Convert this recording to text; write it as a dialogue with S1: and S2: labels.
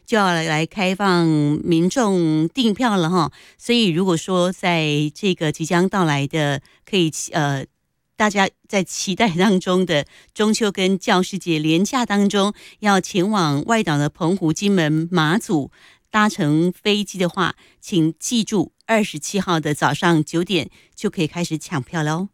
S1: 就要来开放民众订票了哈。所以如果说在这个即将到来的可以大家在期待当中的中秋跟教师节连假当中，要前往外岛的澎湖、金门、马祖搭乘飞机的话，请记住27号的早上9点就可以开始抢票喽。